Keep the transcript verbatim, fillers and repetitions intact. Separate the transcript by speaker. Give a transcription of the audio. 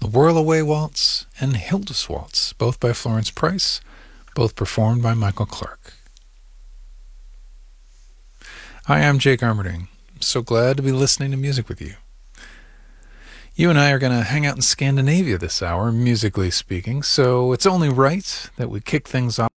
Speaker 1: The Whirlaway Waltz and Hilda's Waltz, both by Florence Price, both performed by Michael Clark. Hi, I'm Jake Armerding. I'm so glad to be listening to music with you. You and I are going to hang out in Scandinavia this hour, musically speaking, so it's only right that we kick things off